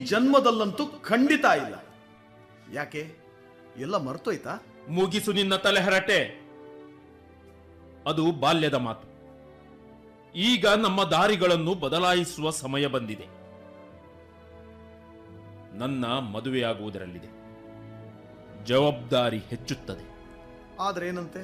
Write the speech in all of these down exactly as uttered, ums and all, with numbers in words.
ಜನ್ಮದಲ್ಲಂತೂ ಖಂಡಿತ ಇಲ್ಲ. ಯಾಕೆ, ಎಲ್ಲ ಮರ್ತೋಯ್ತಾ? ಮುಗಿಸು ನಿನ್ನ ತಲೆಹರಟೆ. ಅದು ಬಾಲ್ಯದ ಮಾತು. ಈಗ ನಮ್ಮ ದಾರಿಗಳನ್ನು ಬದಲಾಯಿಸುವ ಸಮಯ ಬಂದಿದೆ. ನನ್ನ ಮದುವೆಯಾಗುವುದರಲ್ಲಿದೆ. ಜವಾಬ್ದಾರಿ ಹೆಚ್ಚುತ್ತದೆ. ಆದ್ರೆ ಏನಂತೆ?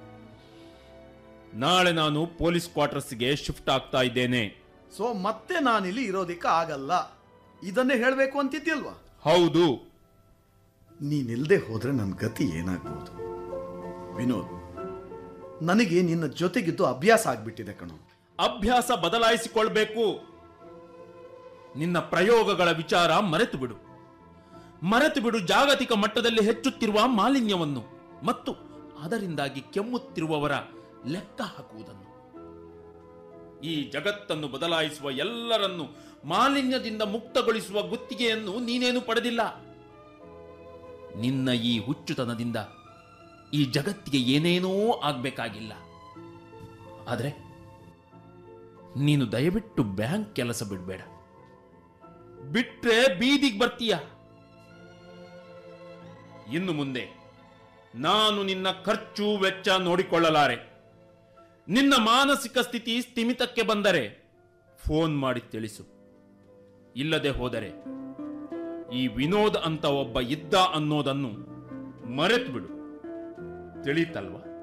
ನಾಳೆ ನಾನು ಪೊಲೀಸ್ ಕ್ವಾರ್ಟರ್ಸ್ಗೆ ಶಿಫ್ಟ್ ಆಗ್ತಾ ಇದ್ದೇನೆ. ಸೊ ಮತ್ತೆ ನಾನಿಲ್ಲಿ ಇರೋದಿಕ್ಕ ಆಗಲ್ಲ, ಇದನ್ನೇ ಹೇಳಬೇಕು ಅಂತಿದ್ಯಲ್ವಾ? ಹೌದು. ನೀನಿಲ್ದೆ ಹೋದ್ರೆ ನನ್ನ ಗತಿ ಏನಾಗ್ಬೋದು? ವಿನೋದ್, ನನಗೆ ನಿನ್ನ ಜೊತೆಗಿದ್ದು ಅಭ್ಯಾಸ ಆಗ್ಬಿಟ್ಟಿದೆ ಕಣೋ. ಅಭ್ಯಾಸ ಬದಲಾಯಿಸಿಕೊಳ್ಬೇಕು. ನಿನ್ನ ಪ್ರಯೋಗಗಳ ವಿಚಾರ ಮರೆತು ಬಿಡು. ಮರೆತು ಬಿಡು ಜಾಗತಿಕ ಮಟ್ಟದಲ್ಲಿ ಹೆಚ್ಚುತ್ತಿರುವ ಮಾಲಿನ್ಯವನ್ನು ಮತ್ತು ಅದರಿಂದಾಗಿ ಕೆಮ್ಮುತ್ತಿರುವವರ ಲೆಕ್ಕ ಹಾಕುವುದನ್ನು. ಈ ಜಗತ್ತನ್ನು ಬದಲಾಯಿಸುವ ಎಲ್ಲರನ್ನು ಮಾಲಿನ್ಯದಿಂದ ಮುಕ್ತಗೊಳಿಸುವ ಗುತ್ತಿಗೆಯನ್ನು ನೀನೇನು ಪಡೆದಿಲ್ಲ. ನಿನ್ನ ಈ ಹುಚ್ಚುತನದಿಂದ ಈ ಜಗತ್ತಿಗೆ ಏನೇನೋ ಆಗ್ಬೇಕಾಗಿಲ್ಲ. ಆದರೆ ನೀನು ದಯವಿಟ್ಟು ಬ್ಯಾಂಕ್ ಕೆಲಸ ಬಿಡಬೇಡ. ಬಿಟ್ರೆ ಬೀದಿಗೆ ಬರ್ತೀಯ. ಇನ್ನು ಮುಂದೆ ನಾನು ನಿನ್ನ ಖರ್ಚು ವೆಚ್ಚ ನೋಡಿಕೊಳ್ಳಲಾರೆ. ನಿನ್ನ ಮಾನಸಿಕ ಸ್ಥಿತಿ ಸ್ಥಿಮಿತಕ್ಕೆ ಬಂದರೆ ಫೋನ್ ಮಾಡಿ ತಿಳಿಸು. ಇಲ್ಲದೆ ಹೋದರೆ ಈ ವಿನೋದ್ ಅಂತ ಒಬ್ಬ ಇದ್ದ ಅನ್ನೋದನ್ನು ಮರೆತು ಬಿಡು. ತಿಳಿತಲ್ವಾ?